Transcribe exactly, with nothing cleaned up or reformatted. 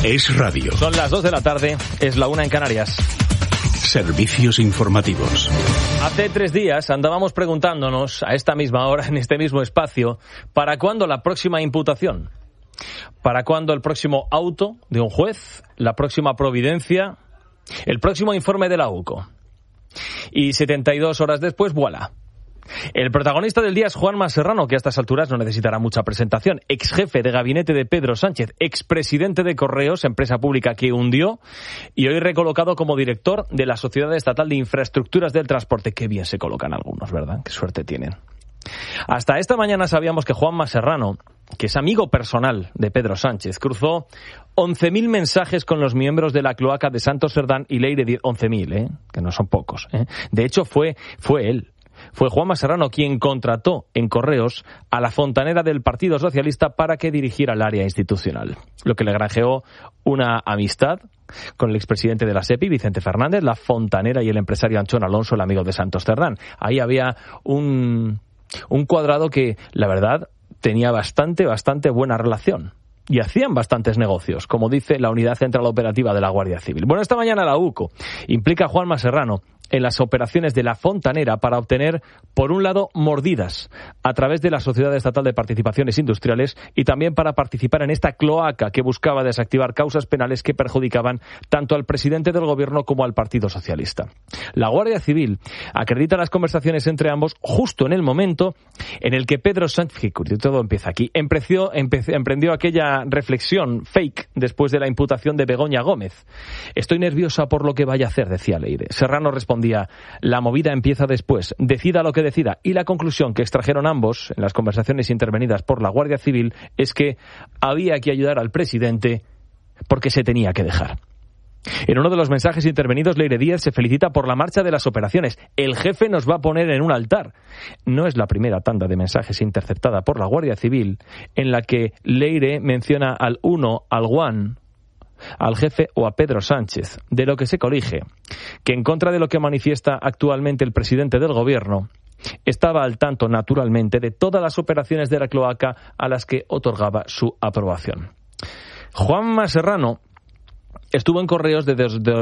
Es radio. Son las dos de la tarde, es la una en Canarias. Servicios informativos. Hace tres días andábamos preguntándonos, a esta misma hora, en este mismo espacio, ¿para cuándo la próxima imputación? ¿Para cuándo el próximo auto de un juez? ¿La próxima providencia? ¿El próximo informe de la U C O? Y setenta y dos horas después, ¡voilá! El protagonista del día es Juanma Serrano, que a estas alturas no necesitará mucha presentación. Ex jefe de gabinete de Pedro Sánchez, expresidente de Correos, empresa pública que hundió, y hoy recolocado como director de la Sociedad Estatal de Infraestructuras del Transporte. Qué bien se colocan algunos, ¿verdad? Qué suerte tienen. Hasta esta mañana sabíamos que Juanma Serrano, que es amigo personal de Pedro Sánchez, cruzó once mil mensajes con los miembros de la cloaca de Santos Cerdán y Leire Díez. once mil, ¿eh? Que no son pocos, ¿eh? De hecho, fue, fue él. Fue Juanma Serrano quien contrató en Correos a la fontanera del Partido Socialista para que dirigiera el área institucional, lo que le granjeó una amistad con el expresidente de la SEPI, Vicente Fernández, la fontanera y el empresario Anchón Alonso, el amigo de Santos Cerdán. Ahí había un, un cuadrado que, la verdad, tenía bastante, bastante buena relación. Y hacían bastantes negocios, como dice la Unidad Central Operativa de la Guardia Civil. Bueno, esta mañana la U C O implica a Juanma Serrano en las operaciones de la fontanera para obtener, por un lado, mordidas a través de la Sociedad Estatal de Participaciones Industriales y también para participar en esta cloaca que buscaba desactivar causas penales que perjudicaban tanto al presidente del Gobierno como al Partido Socialista. La Guardia Civil acredita las conversaciones entre ambos justo en el momento en el que Pedro Sánchez, que todo empieza aquí, emprendió, emprendió aquella reflexión fake después de la imputación de Begoña Gómez. Estoy nerviosa por lo que vaya a hacer, decía Leire. Serrano respondía: la movida empieza después, decida lo que decida. Y la conclusión que extrajeron ambos en las conversaciones intervenidas por la Guardia Civil es que había que ayudar al presidente porque se tenía que dejar. En uno de los mensajes intervenidos, Leire Díez se felicita por la marcha de las operaciones. El jefe nos va a poner en un altar. No es la primera tanda de mensajes interceptada por la Guardia Civil en la que Leire menciona al uno, al one, al jefe o a Pedro Sánchez, de lo que se colige que, en contra de lo que manifiesta actualmente el presidente del Gobierno, estaba al tanto, naturalmente, de todas las operaciones de la cloaca a las que otorgaba su aprobación. Juanma Serrano estuvo en Correos desde